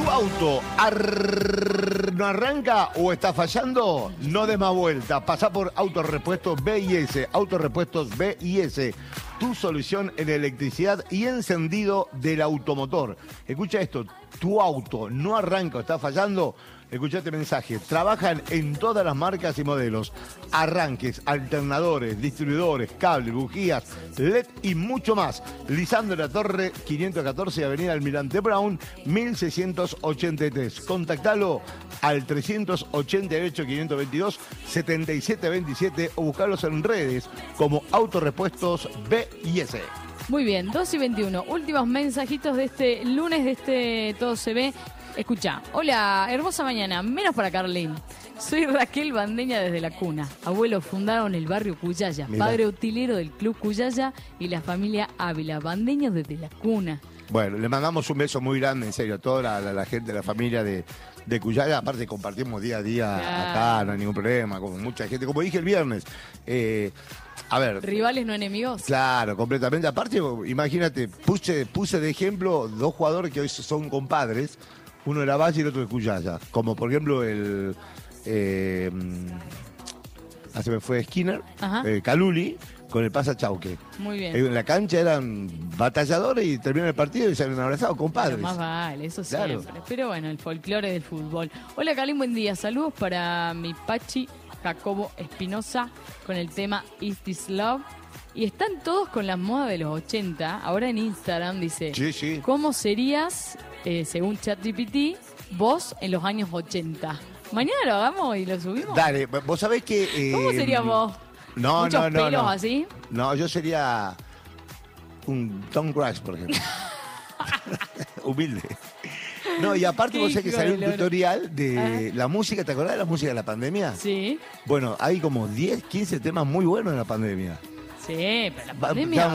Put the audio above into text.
auto no arranca o está fallando, no des más vuelta. Pasá por Autorepuestos B&S. Autorepuestos B&S. Tu solución en electricidad y encendido del automotor. Escucha esto, tu auto no arranca o está fallando. Escuchá este mensaje. Trabajan en todas las marcas y modelos. Arranques, alternadores, distribuidores, cables, bujías, LED y mucho más. Lisandro de la Torre, 514, Avenida Almirante Brown, 1683. Contactalo al 388-522-7727 o buscarlos en redes como Autorepuestos B&S. Muy bien, 2:21. Últimos mensajitos de este lunes, de este Todo se ve. Escucha, hola, hermosa mañana, menos para Carlín. Soy Raquel Bandeña desde la cuna. Abuelos fundaron el barrio Cuyaya, Mirá. Padre utilero del Club Cuyaya y la familia Ávila, bandeños desde la cuna. Bueno, le mandamos un beso muy grande, en serio, a toda la gente, la familia de Cuyaya. Aparte compartimos día a día acá, no hay ningún problema, con mucha gente. Como dije el viernes, a ver... ¿Rivales no enemigos? Claro, completamente. Aparte, imagínate, puse de ejemplo dos jugadores que hoy son compadres, uno de la Valle y el otro de Cuyaya. Como por ejemplo el... se me fue Skinner, Caluli, con el Pasa Chauque. Muy bien. En la cancha eran batalladores y terminaron el partido y se habían abrazado, compadres. Pero más vale, eso Claro. siempre. Pero bueno, el folclore del fútbol. Hola, Carlín, buen día. Saludos para mi Pachi Jacobo Espinosa con el tema Is This Love. Y están todos con las modas de los 80. Ahora en Instagram dice, Sí. ¿cómo serías, según ChatGPT, vos en los años 80? Mañana lo hagamos y lo subimos. Dale, vos sabés que... ¿Cómo serías vos? No, ¿Muchos pelos no. así? No, yo sería un Tom Cruise, por ejemplo. Humilde. No, y aparte vos sabés que salió un tutorial de la música. ¿Te acordás de la música de la pandemia? Sí. Bueno, hay como 10, 15 temas muy buenos en la pandemia. Sí, pero la pandemia...